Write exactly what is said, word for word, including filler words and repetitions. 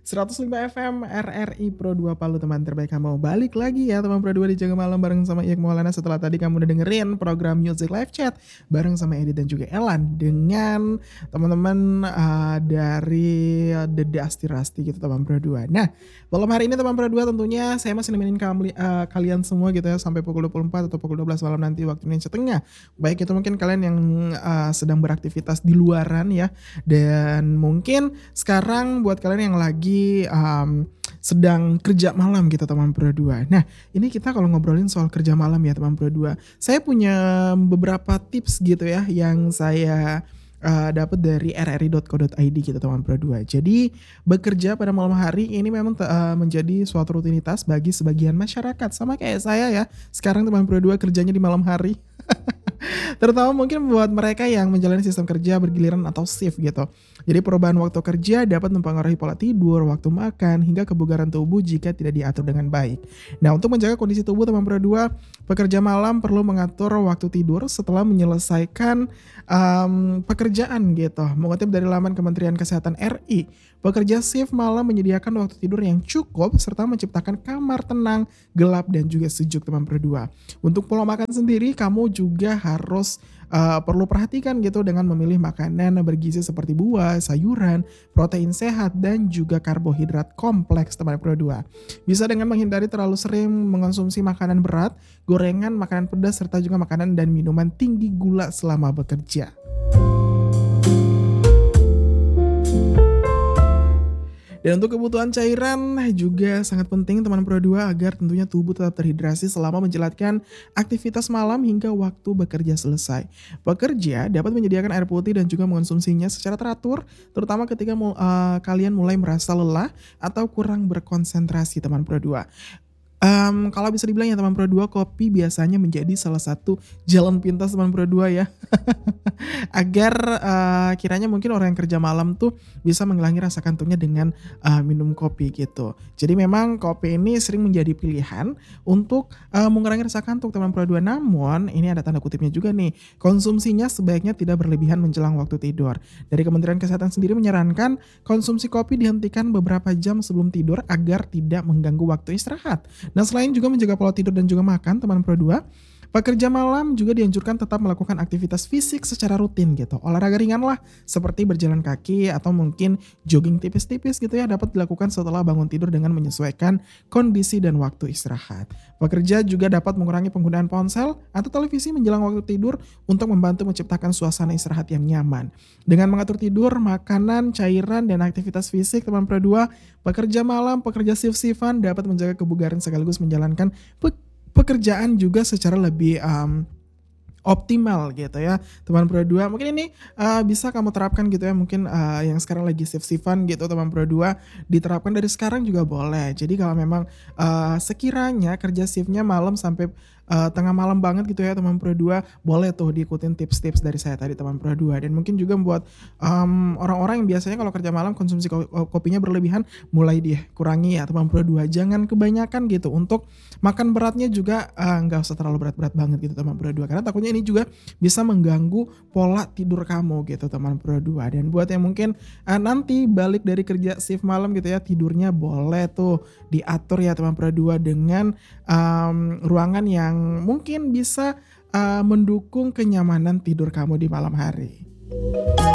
seratus lima F M R R I Pro dua Palu, teman terbaik kamu. Balik lagi ya teman Pro dua di Jaga Malam bareng sama Iyak Maulana. Setelah tadi kamu udah dengerin program Music Live Chat bareng sama Edi dan juga Elan dengan teman-teman uh, dari The Dusty Rusty gitu teman Pro dua. Nah, malam hari ini teman Pro dua tentunya saya masih nemenin kami, uh, kalian semua gitu ya sampai pukul dua puluh empat atau pukul dua belas malam nanti waktu Indonesia Tengah. Baik itu mungkin kalian yang uh, sedang beraktivitas di luaran ya, dan mungkin sekarang buat kalian yang lagi Um, sedang kerja malam gitu teman Pro dua. Nah, ini kita kalau ngobrolin soal kerja malam ya teman Pro dua, saya punya beberapa tips gitu ya yang saya uh, dapat dari r r i dot co dot i d gitu teman Pro dua. Jadi bekerja pada malam hari ini memang uh, menjadi suatu rutinitas bagi sebagian masyarakat, sama kayak saya ya. Sekarang teman Pro dua kerjanya di malam hari. Terutama mungkin buat mereka yang menjalani sistem kerja bergiliran atau shift gitu. Jadi perubahan waktu kerja dapat mempengaruhi pola tidur, waktu makan, hingga kebugaran tubuh jika tidak diatur dengan baik. Nah, untuk menjaga kondisi tubuh teman Pro dua, pekerja malam perlu mengatur waktu tidur setelah menyelesaikan um, pekerjaan gitu. Mengutip dari laman Kementerian Kesehatan R I, pekerja shift malam menyediakan waktu tidur yang cukup serta menciptakan kamar tenang, gelap, dan juga sejuk teman Pro dua. Untuk pola makan sendiri, kamu juga harus uh, perlu perhatikan gitu dengan memilih makanan bergizi seperti buah, sayuran, protein sehat, dan juga karbohidrat kompleks teman Pro dua. Bisa dengan menghindari terlalu sering mengonsumsi makanan berat, gorengan, makanan pedas, serta juga makanan dan minuman tinggi gula selama bekerja. Dan untuk kebutuhan cairan juga sangat penting teman Pro dua agar tentunya tubuh tetap terhidrasi selama menjalankan aktivitas malam hingga waktu bekerja selesai. Pekerja dapat menyediakan air putih dan juga mengonsumsinya secara teratur, terutama ketika uh, kalian mulai merasa lelah atau kurang berkonsentrasi teman Pro dua. Um, kalau bisa dibilang ya teman Pro dua, kopi biasanya menjadi salah satu jalan pintas teman Pro dua ya. Agar uh, kiranya mungkin orang yang kerja malam tuh bisa menghilangi rasa kantuknya dengan uh, minum kopi gitu. Jadi memang kopi ini sering menjadi pilihan untuk uh, mengurangi rasa kantuk teman Pro dua. Namun ini ada tanda kutipnya juga nih. Konsumsinya sebaiknya tidak berlebihan menjelang waktu tidur. Dari Kementerian Kesehatan sendiri menyarankan konsumsi kopi dihentikan beberapa jam sebelum tidur agar tidak mengganggu waktu istirahat. Nah, selain juga menjaga pola tidur dan juga makan teman Pro dua, pekerja malam juga dianjurkan tetap melakukan aktivitas fisik secara rutin gitu. Olahraga ringan lah seperti berjalan kaki atau mungkin jogging tipis-tipis gitu ya dapat dilakukan setelah bangun tidur dengan menyesuaikan kondisi dan waktu istirahat. Pekerja juga dapat mengurangi penggunaan ponsel atau televisi menjelang waktu tidur untuk membantu menciptakan suasana istirahat yang nyaman. Dengan mengatur tidur, makanan, cairan, dan aktivitas fisik teman Pro dua, pekerja malam, pekerja shift-shiftan dapat menjaga kebugaran sekaligus menjalankan pe- pekerjaan juga secara lebih um, optimal gitu ya teman Pro dua. Mungkin ini uh, bisa kamu terapkan gitu ya, mungkin uh, yang sekarang lagi shift-shiftan gitu teman Pro dua, diterapkan dari sekarang juga boleh. Jadi kalau memang uh, sekiranya kerja shiftnya malam sampai uh, tengah malam banget gitu ya teman Pro dua, boleh tuh diikutin tips-tips dari saya tadi teman Pro dua. Dan mungkin juga buat um, orang-orang yang biasanya kalau kerja malam konsumsi kopinya berlebihan, mulai dikurangi ya teman Pro dua. Jangan kebanyakan gitu. Untuk makan beratnya juga nggak uh, usah terlalu berat-berat banget gitu teman Pro dua, karena takutnya ini juga bisa mengganggu pola tidur kamu gitu teman Pro dua. Dan buat yang mungkin uh, nanti balik dari kerja shift malam gitu ya, tidurnya boleh tuh diatur ya teman Pro dua dengan um, ruangan yang mungkin bisa uh, mendukung kenyamanan tidur kamu di malam hari.